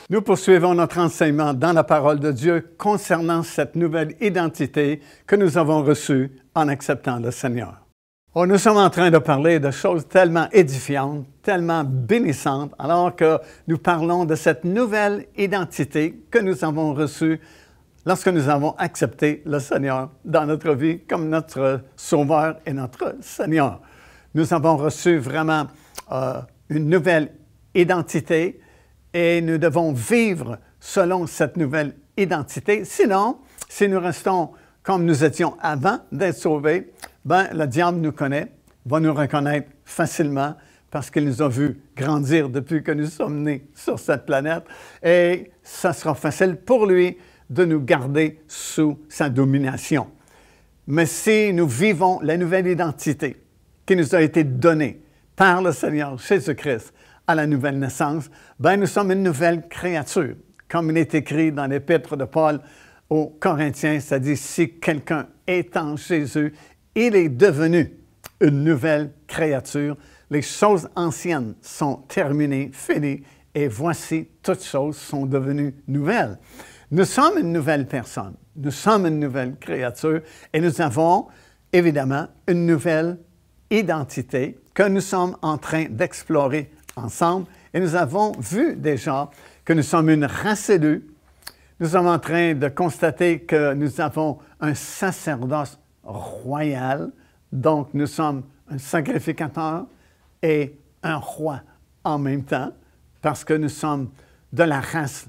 Nous poursuivons notre enseignement dans la parole de Dieu concernant cette nouvelle identité que nous avons reçue en acceptant le Seigneur. Oh, nous sommes en train de parler de choses tellement édifiantes, tellement bénissantes, alors que nous parlons de cette nouvelle identité que nous avons reçue lorsque nous avons accepté le Seigneur dans notre vie comme notre Sauveur et notre Seigneur. Nous avons reçu vraiment une nouvelle identité et nous devons vivre selon cette nouvelle identité. Sinon, si nous restons comme nous étions avant d'être sauvés, le diable nous connaît, va nous reconnaître facilement parce qu'il nous a vus grandir depuis que nous sommes nés sur cette planète et ça sera facile pour lui de nous garder sous sa domination. Mais si nous vivons la nouvelle identité qui nous a été donnée par le Seigneur Jésus-Christ à la nouvelle naissance, nous sommes une nouvelle créature. Comme il est écrit dans l'Épître de Paul aux Corinthiens, ça dit « Si quelqu'un est en Jésus, il est devenu une nouvelle créature. Les choses anciennes sont terminées, finies, et voici, toutes choses sont devenues nouvelles. » Nous sommes une nouvelle personne, nous sommes une nouvelle créature, et nous avons évidemment une nouvelle identité que nous sommes en train d'explorer ensemble. Et nous avons vu déjà que nous sommes une race élue. Nous sommes en train de constater que nous avons un sacerdoce royal. Donc, nous sommes un sacrificateur et un roi en même temps, parce que nous sommes de la race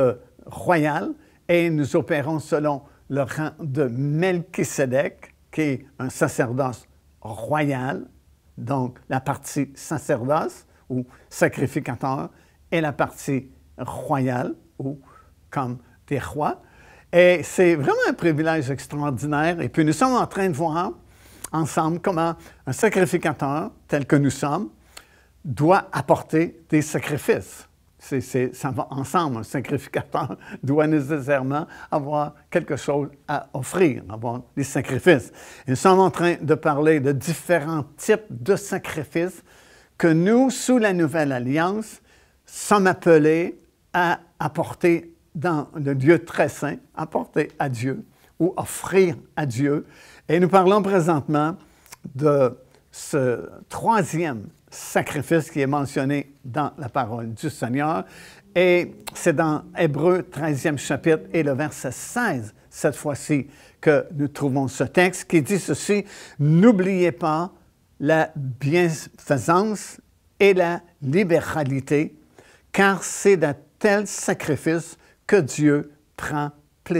royale et nous opérons selon le rang de Melchisédek, qui est un sacerdoce royal. Donc, la partie sacerdoce ou sacrificateur et la partie royale ou comme des rois. Et c'est vraiment un privilège extraordinaire. Et puis, nous sommes en train de voir ensemble comment un sacrificateur, tel que nous sommes, doit apporter des sacrifices. Ça va ensemble. Un sacrificateur doit nécessairement avoir quelque chose à offrir, avoir des sacrifices. Et nous sommes en train de parler de différents types de sacrifices que nous, sous la Nouvelle Alliance, sommes appelés à apporter dans le Dieu très saint, apporter à Dieu ou offrir à Dieu. Et nous parlons présentement de ce troisième sacrifice qui est mentionné dans la parole du Seigneur. Et c'est dans Hébreux 13e chapitre et le verset 16, cette fois-ci, que nous trouvons ce texte qui dit ceci: « N'oubliez pas la bienfaisance et la libéralité, car c'est de tels sacrifices que Dieu prend plaisir. »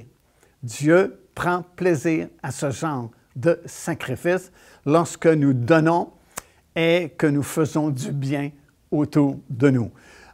Dieu prend plaisir à ce genre de sacrifice lorsque nous donnons et que nous faisons du bien autour de nous.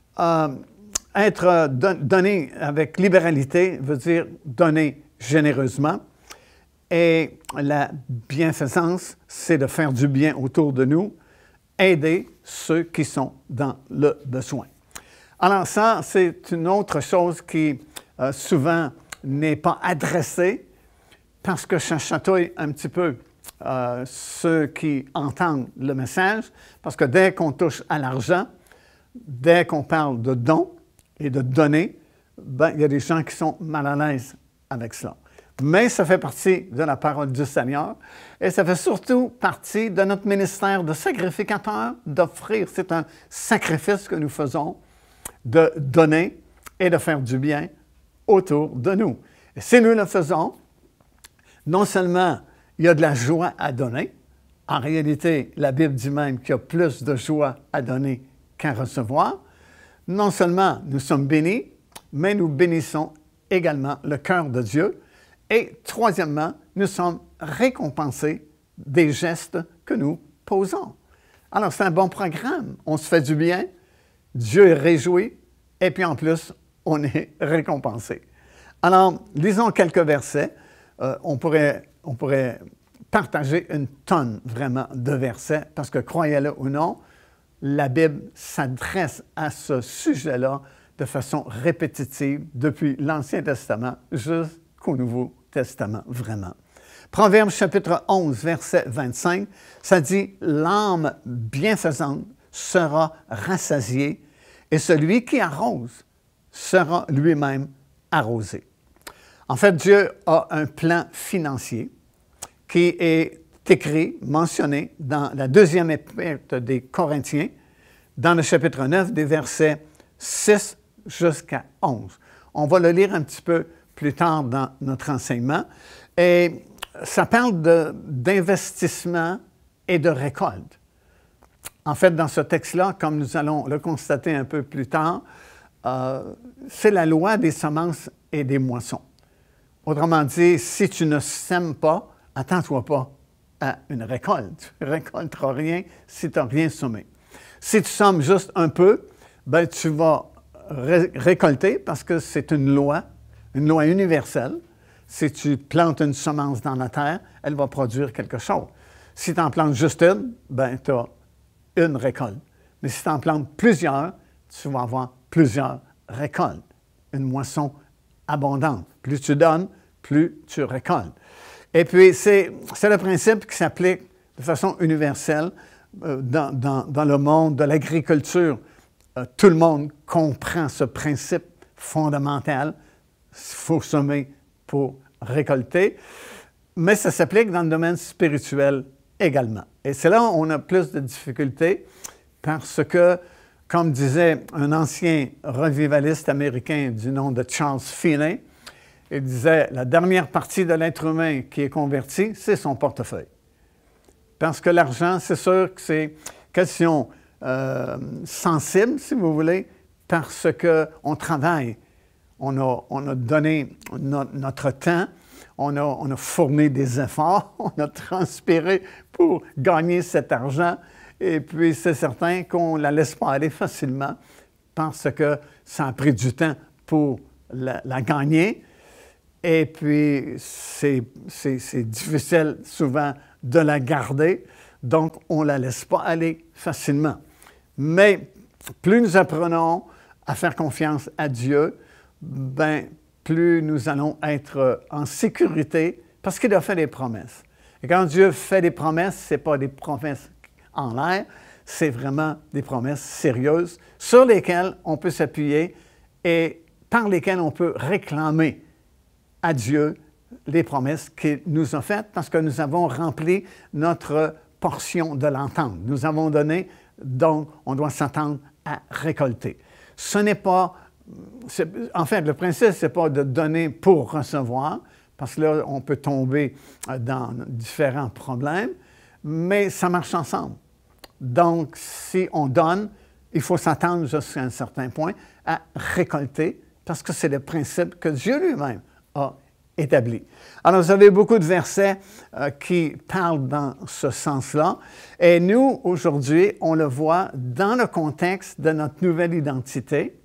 Donner avec libéralité veut dire donner généreusement. Et la bienfaisance, c'est de faire du bien autour de nous, aider ceux qui sont dans le besoin. Alors ça, c'est une autre chose qui souvent n'est pas adressée parce que ça chatouille un petit peu ceux qui entendent le message, parce que dès qu'on touche à l'argent, dès qu'on parle de dons et de donner, il y a des gens qui sont mal à l'aise avec cela. Mais ça fait partie de la parole du Seigneur et ça fait surtout partie de notre ministère de sacrificateur d'offrir. C'est un sacrifice que nous faisons de donner et de faire du bien autour de nous. Et si nous le faisons, non seulement il y a de la joie à donner, en réalité, la Bible dit même qu'il y a plus de joie à donner qu'à recevoir. Non seulement nous sommes bénis, mais nous bénissons également le cœur de Dieu. Et troisièmement, nous sommes récompensés des gestes que nous posons. Alors, c'est un bon programme. On se fait du bien, Dieu est réjoui, et puis en plus, on est récompensé. Alors, lisons quelques versets. On pourrait partager une tonne vraiment de versets, parce que croyez-le ou non, la Bible s'adresse à ce sujet-là de façon répétitive depuis l'Ancien Testament jusqu'au Nouveau Testament, vraiment. Proverbe chapitre 11, verset 25, ça dit « L'âme bienfaisante sera rassasiée, et celui qui arrose sera lui-même arrosé. En fait, Dieu a un plan financier qui est écrit, mentionné dans la deuxième épître des Corinthiens, dans le chapitre 9, des versets 6 jusqu'à 11. On va le lire un petit peu plus tard dans notre enseignement. Et ça parle d'investissement et de récolte. En fait, dans ce texte-là, comme nous allons le constater un peu plus tard, c'est la loi des semences et des moissons. Autrement dit, si tu ne sèmes pas, attends-toi pas à une récolte. Tu ne récolteras rien si tu n'as rien semé. Si tu sèmes juste un peu, ben, tu vas récolter parce que c'est une loi universelle. Si tu plantes une semence dans la terre, elle va produire quelque chose. Si tu en plantes juste une, ben, tu as une récolte. Mais si tu en plantes plusieurs, tu vas avoir plusieurs récoltes. Une moisson abondante. Plus tu donnes, plus tu récoltes. Et puis, c'est le principe qui s'applique de façon universelle dans le monde de l'agriculture. Tout le monde comprend ce principe fondamental. Il faut semer pour récolter. Mais ça s'applique dans le domaine spirituel également. Et c'est là où on a plus de difficultés parce que, comme disait un ancien revivaliste américain du nom de Charles Finney, il disait, la dernière partie de l'être humain qui est converti, c'est son portefeuille. Parce que l'argent, c'est sûr que c'est une question sensible, si vous voulez, parce qu'on travaille. On a donné notre temps, on a fourni des efforts, on a transpiré pour gagner cet argent. Et puis, c'est certain qu'on ne la laisse pas aller facilement parce que ça a pris du temps pour la gagner. Et puis, c'est difficile souvent de la garder, donc on ne la laisse pas aller facilement. Mais plus nous apprenons à faire confiance à Dieu, ben, plus nous allons être en sécurité parce qu'il a fait des promesses. Et quand Dieu fait des promesses, ce n'est pas des promesses en l'air, c'est vraiment des promesses sérieuses sur lesquelles on peut s'appuyer et par lesquelles on peut réclamer à Dieu les promesses qu'il nous a faites parce que nous avons rempli notre portion de l'entente. Nous avons donné, donc on doit s'attendre à récolter. Ce n'est pas, en fait, le principe, ce n'est pas de donner pour recevoir, parce que là, on peut tomber dans différents problèmes, mais ça marche ensemble. Donc, si on donne, il faut s'attendre jusqu'à un certain point à récolter, parce que c'est le principe que Dieu lui-même a établi. Alors, vous avez beaucoup de versets qui parlent dans ce sens-là. Et nous, aujourd'hui, on le voit dans le contexte de notre nouvelle identité.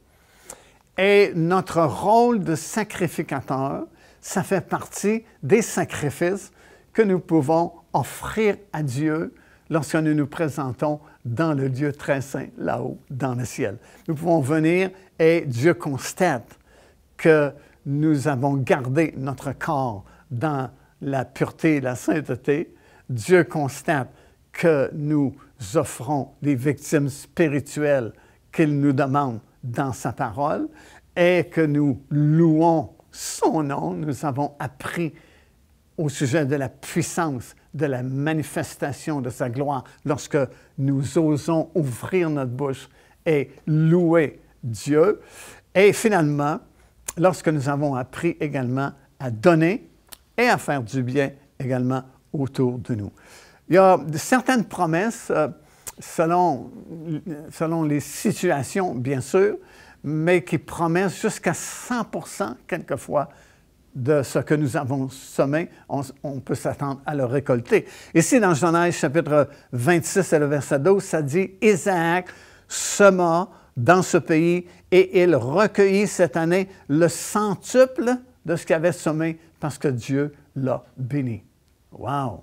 Et notre rôle de sacrificateur, ça fait partie des sacrifices que nous pouvons offrir à Dieu lorsque nous nous présentons dans le Dieu très saint, là-haut, dans le ciel. Nous pouvons venir et Dieu constate que nous avons gardé notre corps dans la pureté et la sainteté. Dieu constate que nous offrons les victimes spirituelles qu'il nous demande dans sa parole et que nous louons son nom. Nous avons appris au sujet de la puissance, de la manifestation de sa gloire lorsque nous osons ouvrir notre bouche et louer Dieu. Et finalement, lorsque nous avons appris également à donner et à faire du bien également autour de nous. Il y a certaines promesses selon les situations, bien sûr, mais qui promettent jusqu'à 100% quelquefois de ce que nous avons semé, on peut s'attendre à le récolter. Ici, dans Genèse chapitre 26 et le verset 12, ça dit « Isaac sema dans ce pays et il recueillit cette année le centuple de ce qu'il avait semé parce que Dieu l'a béni. » Wow!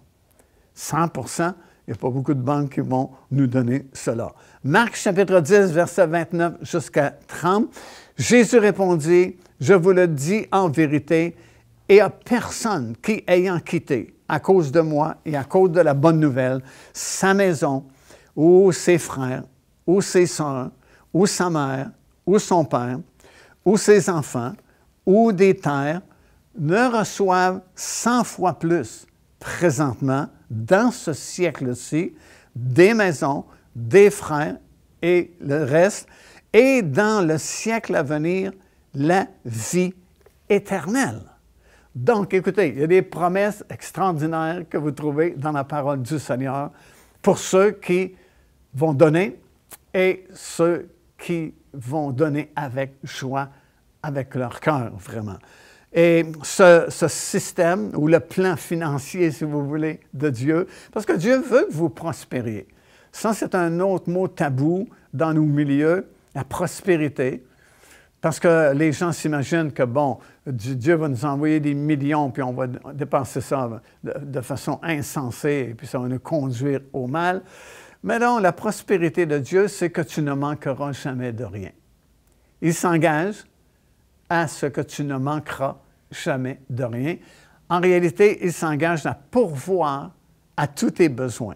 100%, il n'y a pas beaucoup de banques qui vont nous donner cela. Marc chapitre 10, verset 29 jusqu'à 30, Jésus répondit, « Je vous le dis en vérité, et à personne qui, ayant quitté, à cause de moi et à cause de la bonne nouvelle, sa maison, ou ses frères, ou ses sœurs, ou sa mère, ou son père, ou ses enfants ou des terres ne reçoivent 100 fois plus présentement, dans ce siècle-ci, des maisons, des frères et le reste, et dans le siècle à venir, la vie éternelle. Donc, écoutez, il y a des promesses extraordinaires que vous trouvez dans la parole du Seigneur pour ceux qui vont donner et ceux qui vont donner avec joie, avec leur cœur, vraiment. Et ce système, ou le plan financier, si vous voulez, de Dieu, parce que Dieu veut que vous prospériez. Ça, c'est un autre mot tabou dans nos milieux, la prospérité. Parce que les gens s'imaginent que, bon, Dieu va nous envoyer des millions, puis on va dépenser ça de façon insensée, et puis ça va nous conduire au mal. Mais non, la prospérité de Dieu, c'est que tu ne manqueras jamais de rien. Il s'engage à ce que tu ne manqueras jamais de rien. En réalité, il s'engage à pourvoir à tous tes besoins.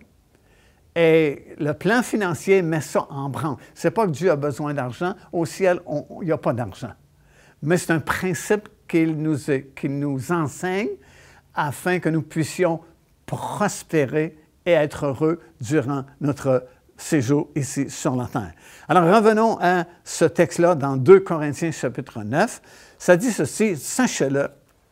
Et le plan financier met ça en branle. Ce n'est pas que Dieu a besoin d'argent. Au ciel, il n'y a pas d'argent. Mais c'est un principe qu'il nous enseigne afin que nous puissions prospérer et être heureux durant notre séjour ici sur la terre. Alors, revenons à ce texte-là dans 2 Corinthiens chapitre 9. Ça dit ceci, « Sachez-le,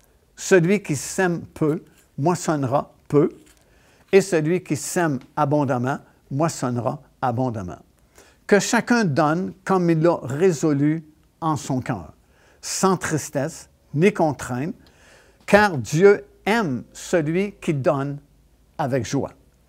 celui qui sème peu, moissonnera peu, et celui qui sème abondamment, moissonnera abondamment. Que chacun donne comme il l'a résolu en son cœur, sans tristesse ni contrainte, car Dieu aime celui qui donne avec joie.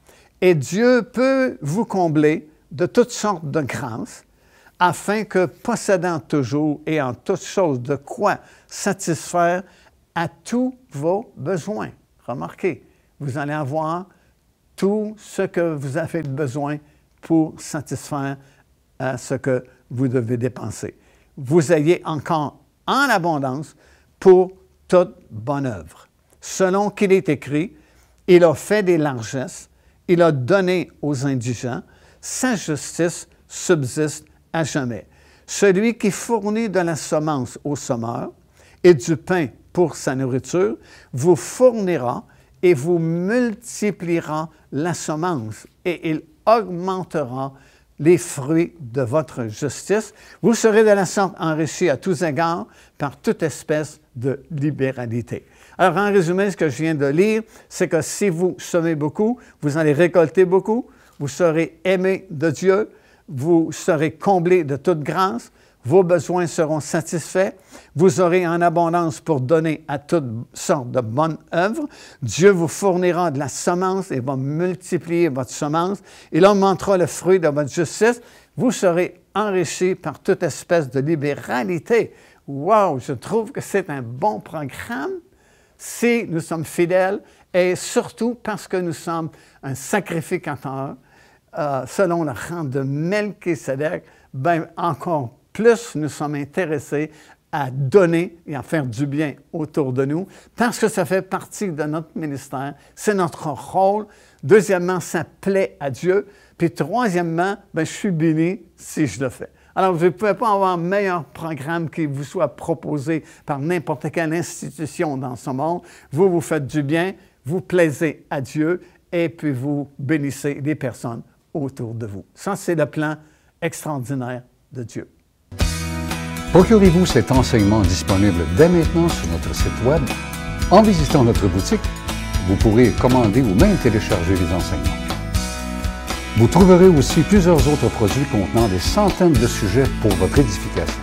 Et Dieu peut vous combler de toutes sortes de grâces, afin que, possédant toujours et en toutes choses de quoi satisfaire à tous vos besoins. » Remarquez, vous allez avoir tout ce que vous avez besoin pour satisfaire à ce que vous devez dépenser. Vous ayez encore en abondance pour toute bonne œuvre. Selon qu'il est écrit, « Il a fait des largesses, il a donné aux indigents, sa justice subsiste à jamais. Celui qui fournit de la semence aux semeurs et du pain pour sa nourriture, vous fournira et vous multipliera la semence, et il augmentera les fruits de votre justice. Vous serez de la sorte enrichis à tous égards par toute espèce de libéralité. » Alors, en résumé, ce que je viens de lire, c'est que si vous semez beaucoup, vous allez récolter beaucoup, vous serez aimé de Dieu, vous serez comblé de toute grâce, vos besoins seront satisfaits, vous aurez en abondance pour donner à toutes sortes de bonnes œuvres, Dieu vous fournira de la semence et va multiplier votre semence, il augmentera le fruit de votre justice, vous serez enrichis par toute espèce de libéralité. Wow! Je trouve que c'est un bon programme si nous sommes fidèles et surtout parce que nous sommes un sacrificateur selon le rang de Melchisédek, bien encore plus nous sommes intéressés à donner et à faire du bien autour de nous parce que ça fait partie de notre ministère, c'est notre rôle. Deuxièmement, ça plaît à Dieu. Puis troisièmement, bien, je suis béni si je le fais. Alors, vous ne pouvez pas avoir un meilleur programme qui vous soit proposé par n'importe quelle institution dans ce monde. Vous, vous faites du bien, vous plaisez à Dieu et puis vous bénissez les personnes autour de vous. Ça, c'est le plan extraordinaire de Dieu. Procurez-vous cet enseignement disponible dès maintenant sur notre site Web. En visitant notre boutique, vous pourrez commander ou même télécharger les enseignements. Vous trouverez aussi plusieurs autres produits contenant des centaines de sujets pour votre édification.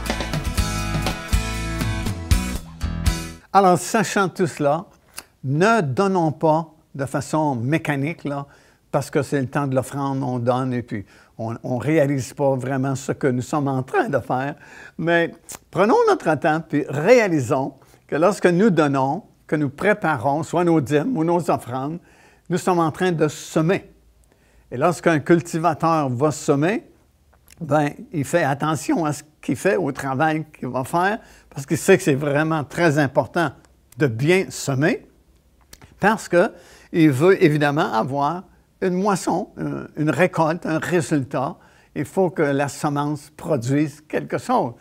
Alors, sachant tout cela, ne donnons pas de façon mécanique, là, parce que c'est le temps de l'offrande, on donne et puis on ne réalise pas vraiment ce que nous sommes en train de faire. Mais prenons notre temps puis réalisons que lorsque nous donnons, que nous préparons, soit nos dîmes ou nos offrandes, nous sommes en train de semer. Et lorsqu'un cultivateur va semer, bien, il fait attention à ce qu'il fait, au travail qu'il va faire, parce qu'il sait que c'est vraiment très important de bien semer, parce qu'il veut évidemment avoir une moisson, une récolte, un résultat. Il faut que la semence produise quelque chose.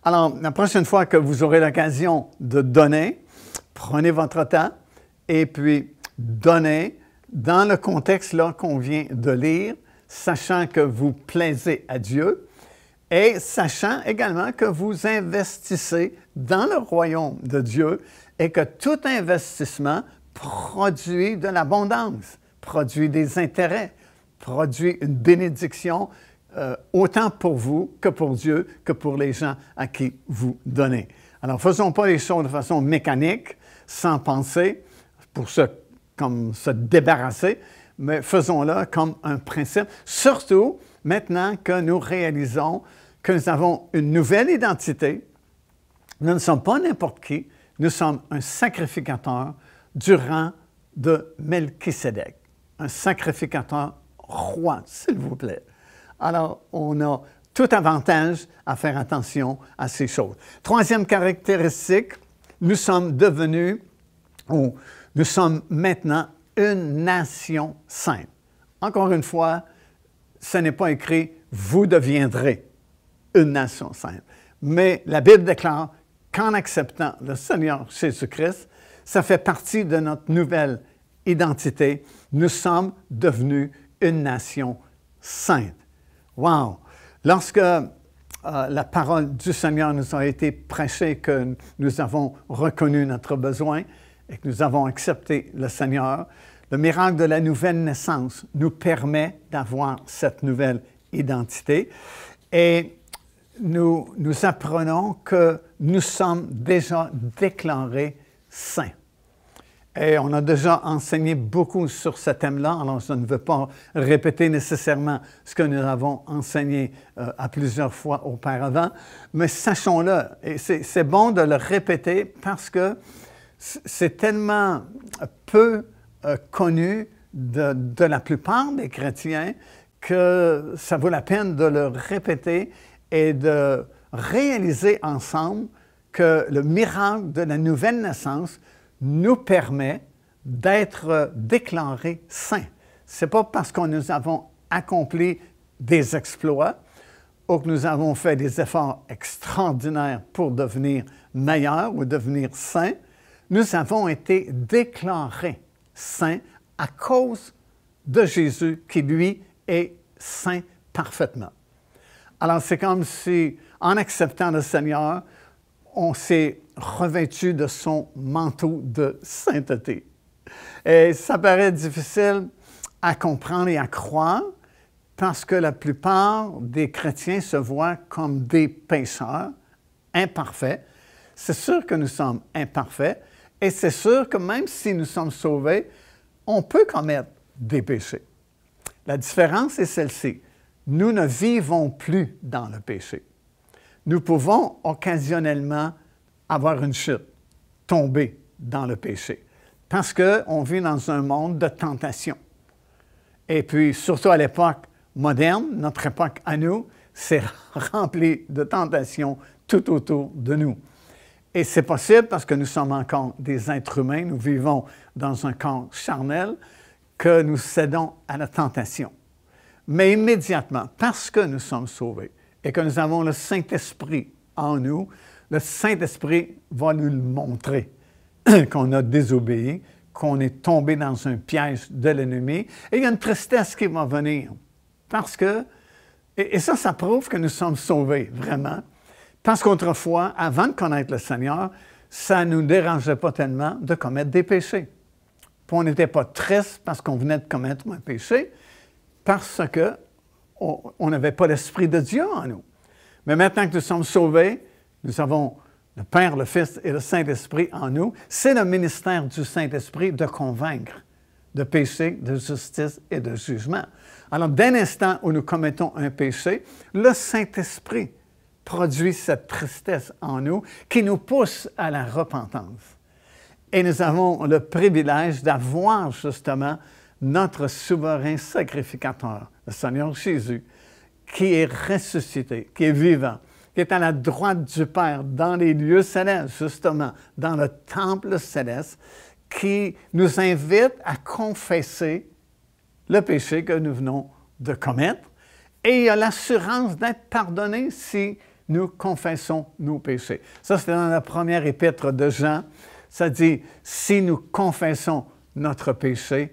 Alors, la prochaine fois que vous aurez l'occasion de donner, prenez votre temps et puis donnez dans le contexte là qu'on vient de lire, sachant que vous plaisez à Dieu et sachant également que vous investissez dans le royaume de Dieu et que tout investissement produit de l'abondance, produit des intérêts, produit une bénédiction autant pour vous que pour Dieu, que pour les gens à qui vous donnez. Alors, faisons pas les choses de façon mécanique, sans penser, pour comme se débarrasser, mais faisons-le comme un principe, surtout maintenant que nous réalisons que nous avons une nouvelle identité. Nous ne sommes pas n'importe qui, nous sommes un sacrificateur du rang de Melchisédek, un sacrificateur roi, s'il vous plaît. Alors, on a tout avantage à faire attention à ces choses. Troisième caractéristique, nous sommes devenus, ou nous sommes maintenant une nation sainte. Encore une fois, ce n'est pas écrit « vous deviendrez une nation sainte ». Mais la Bible déclare qu'en acceptant le Seigneur Jésus-Christ, ça fait partie de notre nouvelle identité. Nous sommes devenus une nation sainte. Wow! Lorsque la parole du Seigneur nous a été prêchée, que nous avons reconnu notre besoin et que nous avons accepté le Seigneur, le miracle de la nouvelle naissance nous permet d'avoir cette nouvelle identité et nous apprenons que nous sommes déjà déclarés saints. Et on a déjà enseigné beaucoup sur ce thème-là, alors je ne veux pas répéter nécessairement ce que nous avons enseigné à plusieurs fois auparavant, mais sachons-le, et c'est bon de le répéter parce que c'est tellement peu connu de la plupart des chrétiens que ça vaut la peine de le répéter et de réaliser ensemble que le miracle de la nouvelle naissance nous permet d'être déclarés saints. Ce n'est pas parce que nous avons accompli des exploits ou que nous avons fait des efforts extraordinaires pour devenir meilleurs ou devenir saints. Nous avons été déclarés saints à cause de Jésus qui, lui, est saint parfaitement. Alors, c'est comme si, en acceptant le Seigneur, on s'est revêtu de son manteau de sainteté. Et ça paraît difficile à comprendre et à croire parce que la plupart des chrétiens se voient comme des pécheurs imparfaits. C'est sûr que nous sommes imparfaits et c'est sûr que même si nous sommes sauvés, on peut commettre des péchés. La différence est celle-ci. Nous ne vivons plus dans le péché. Nous pouvons occasionnellement avoir une chute, tomber dans le péché, parce qu'on vit dans un monde de tentation. Et puis, surtout à l'époque moderne, notre époque à nous, c'est rempli de tentations tout autour de nous. Et c'est possible parce que nous sommes encore des êtres humains, nous vivons dans un corps charnel, que nous cédons à la tentation. Mais immédiatement, parce que nous sommes sauvés et que nous avons le Saint-Esprit en nous, le Saint-Esprit va nous le montrer, qu'on a désobéi, qu'on est tombé dans un piège de l'ennemi. Et il y a une tristesse qui va venir. Parce que, et ça prouve que nous sommes sauvés, vraiment. Parce qu'autrefois, avant de connaître le Seigneur, ça ne nous dérangeait pas tellement de commettre des péchés. Puis on n'était pas triste parce qu'on venait de commettre un péché, parce qu'on n'avait pas l'Esprit de Dieu en nous. Mais maintenant que nous sommes sauvés, nous avons le Père, le Fils et le Saint-Esprit en nous. C'est le ministère du Saint-Esprit de convaincre de péché, de justice et de jugement. Alors, dès l'instant où nous commettons un péché, le Saint-Esprit produit cette tristesse en nous qui nous pousse à la repentance. Et nous avons le privilège d'avoir justement notre souverain sacrificateur, le Seigneur Jésus, qui est ressuscité, qui est vivant, qui est à la droite du Père, dans les lieux célestes, justement, dans le temple céleste, qui nous invite à confesser le péché que nous venons de commettre. Et il y a l'assurance d'être pardonné si nous confessons nos péchés. Ça, c'est dans la première épître de Jean. Ça dit, si nous confessons notre péché,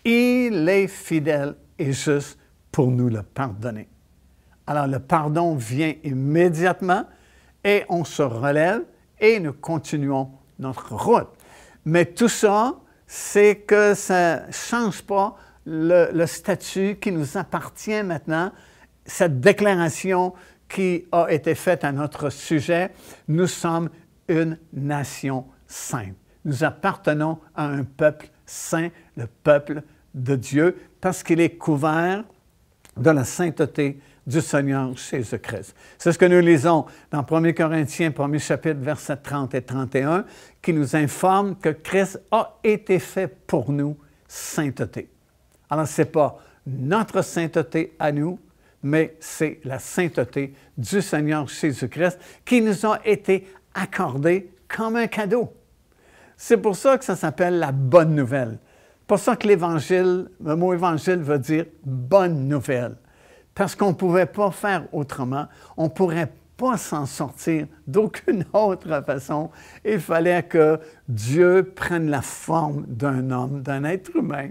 il est fidèle et juste pour nous le pardonner. Alors, le pardon vient immédiatement et on se relève et nous continuons notre route. Mais tout ça, c'est que ça ne change pas le statut qui nous appartient maintenant, cette déclaration qui a été faite à notre sujet. Nous sommes une nation sainte. Nous appartenons à un peuple saint, le peuple de Dieu, parce qu'il est couvert de la sainteté du Seigneur Jésus-Christ. C'est ce que nous lisons dans 1 Corinthiens, 1er chapitre, versets 30 et 31, qui nous informe que Christ a été fait pour nous sainteté. Alors, ce n'est pas notre sainteté à nous, mais c'est la sainteté du Seigneur Jésus-Christ qui nous a été accordée comme un cadeau. C'est pour ça que ça s'appelle la bonne nouvelle. C'est pour ça que l'Évangile, le mot Évangile veut dire bonne nouvelle. Parce qu'on ne pouvait pas faire autrement. On ne pourrait pas s'en sortir d'aucune autre façon. Il fallait que Dieu prenne la forme d'un homme, d'un être humain,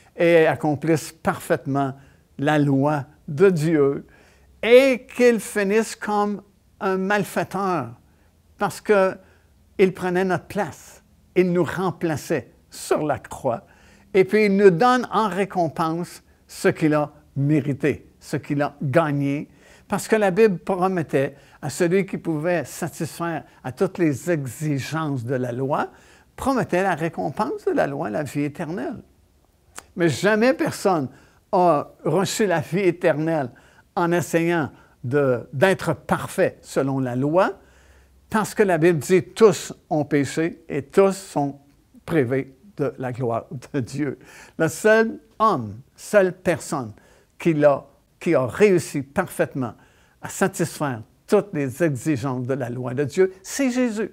et accomplisse parfaitement la loi de Dieu, et qu'il finisse comme un malfaiteur, parce qu'il prenait notre place. Il nous remplaçait sur la croix, et puis il nous donne en récompense ce qu'il a mérité, ce qu'il a gagné, parce que la Bible promettait à celui qui pouvait satisfaire à toutes les exigences de la loi, promettait la récompense de la loi, la vie éternelle. Mais jamais personne a reçu la vie éternelle en essayant d'être parfait selon la loi, parce que la Bible dit « tous ont péché et tous sont privés de la gloire de Dieu ». Le seul homme, seule personne qui a réussi parfaitement à satisfaire toutes les exigences de la loi de Dieu, c'est Jésus.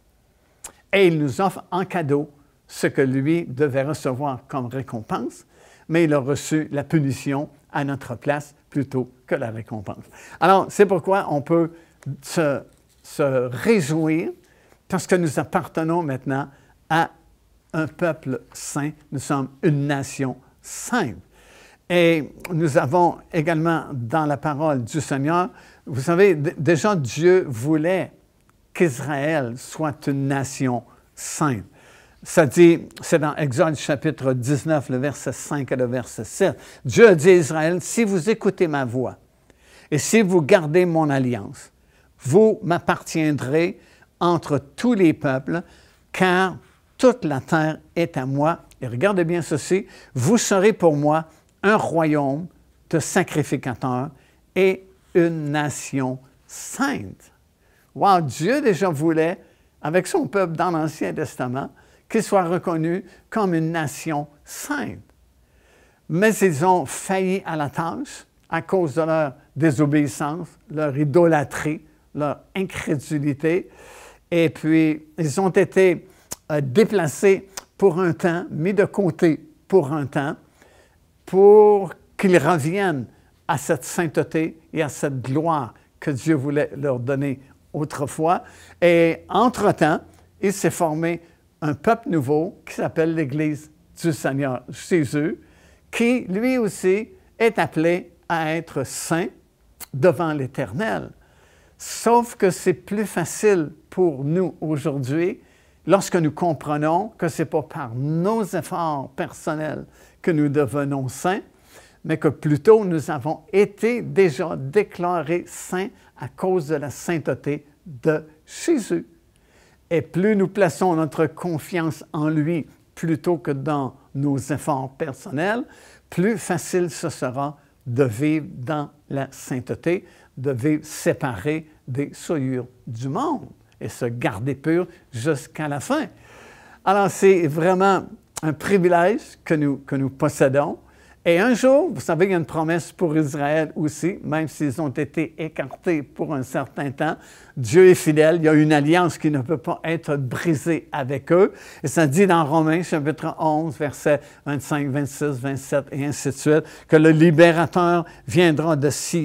Et il nous offre en cadeau ce que lui devait recevoir comme récompense, mais il a reçu la punition à notre place plutôt que la récompense. Alors, c'est pourquoi on peut se réjouir, parce que nous appartenons maintenant à un peuple saint. Nous sommes une nation sainte. Et nous avons également dans la parole du Seigneur, vous savez, déjà Dieu voulait qu'Israël soit une nation sainte. Ça dit, c'est dans Exode chapitre 19, le verset 5 et le verset 7. Dieu a dit à Israël, « Si vous écoutez ma voix et si vous gardez mon alliance, vous m'appartiendrez entre tous les peuples, car toute la terre est à moi. Et regardez bien ceci, vous serez pour moi un royaume de sacrificateurs et une nation sainte. » Wow, Dieu déjà voulait, avec son peuple dans l'Ancien Testament, qu'il soit reconnu comme une nation sainte. Mais ils ont failli à la tâche à cause de leur désobéissance, leur idolâtrie, leur incrédulité. Et puis, ils ont été déplacés pour un temps, mis de côté pour un temps, pour qu'ils reviennent à cette sainteté et à cette gloire que Dieu voulait leur donner autrefois. Et entre-temps, il s'est formé un peuple nouveau qui s'appelle l'Église du Seigneur Jésus, qui lui aussi est appelé à être saint devant l'Éternel. Sauf que c'est plus facile pour nous aujourd'hui lorsque nous comprenons que ce n'est pas par nos efforts personnels que nous devenons saints, mais que plutôt nous avons été déjà déclarés saints à cause de la sainteté de Jésus. Et plus nous plaçons notre confiance en lui plutôt que dans nos efforts personnels, plus facile ce sera de vivre dans la sainteté, de vivre séparé des souillures du monde et se garder pur jusqu'à la fin. Alors, c'est vraiment un privilège que nous possédons. Et un jour, vous savez, il y a une promesse pour Israël aussi, même s'ils ont été écartés pour un certain temps. Dieu est fidèle, il y a une alliance qui ne peut pas être brisée avec eux. Et ça dit dans Romains, chapitre 11, versets 25, 26, 27 et ainsi de suite, que le libérateur viendra de Sion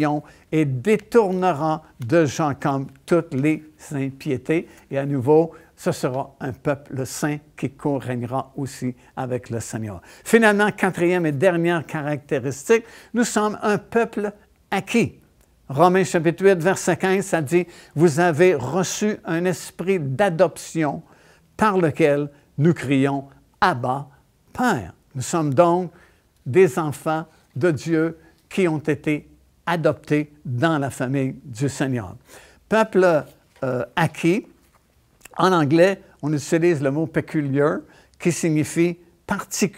et détournera de gens comme toutes les impiétés. Et à nouveau, ce sera un peuple saint qui co-régnera aussi avec le Seigneur. Finalement, quatrième et dernière caractéristique, nous sommes un peuple acquis. Romains chapitre 8, verset 15, ça dit « Vous avez reçu un esprit d'adoption par lequel nous crions « Abba, Père ». Nous sommes donc des enfants de Dieu qui ont été adoptés dans la famille du Seigneur. Peuple acquis, en anglais, on utilise le mot « peculiar » qui signifie « particulier »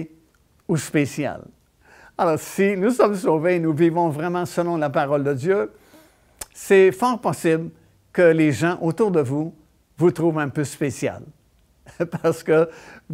ou « spécial ». Alors, si nous sommes sauvés et nous vivons vraiment selon la parole de Dieu, c'est fort possible que les gens autour de vous vous trouvent un peu spécial. Parce que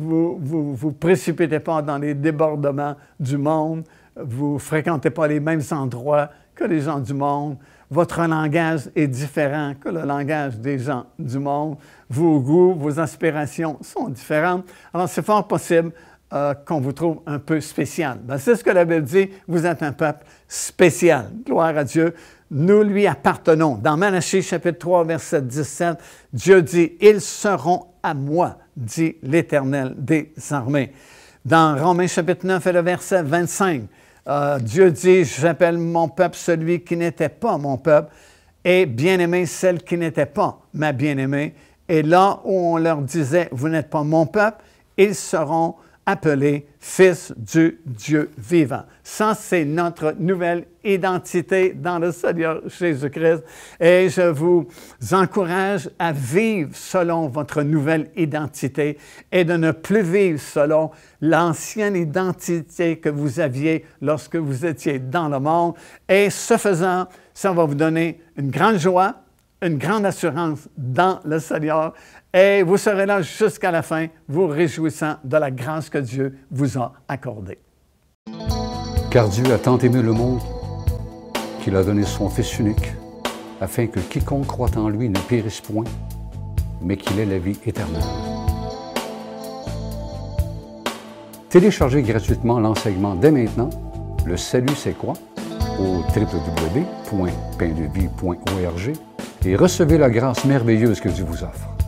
vous précipitez pas dans les débordements du monde, vous ne fréquentez pas les mêmes endroits que les gens du monde, votre langage est différent que le langage des gens du monde, vos goûts, vos aspirations sont différentes. Alors, c'est fort possible qu'on vous trouve un peu spécial. Ben, c'est ce que la Bible dit, vous êtes un peuple spécial. Gloire à Dieu, nous lui appartenons. Dans Malachie chapitre 3, verset 17, Dieu dit, « Ils seront à moi, dit l'Éternel des armées. » Dans Romains chapitre 9 et le verset 25, Dieu dit, « J'appelle mon peuple celui qui n'était pas mon peuple, et bien-aimé celle qui n'était pas ma bien-aimée. » Et là où on leur disait, « Vous n'êtes pas mon peuple », ils seront appelés fils du Dieu vivant. Ça, c'est notre nouvelle identité dans le Seigneur Jésus-Christ. Et je vous encourage à vivre selon votre nouvelle identité et de ne plus vivre selon l'ancienne identité que vous aviez lorsque vous étiez dans le monde. Et ce faisant, ça va vous donner une grande joie, une grande assurance dans le Seigneur. Et vous serez là jusqu'à la fin, vous réjouissant de la grâce que Dieu vous a accordée. Car Dieu a tant aimé le monde qu'il a donné son Fils unique, afin que quiconque croit en lui ne périsse point, mais qu'il ait la vie éternelle. Téléchargez gratuitement l'enseignement dès maintenant, Le Salut c'est quoi? Au www.paindevie.org et recevez la grâce merveilleuse que Dieu vous offre.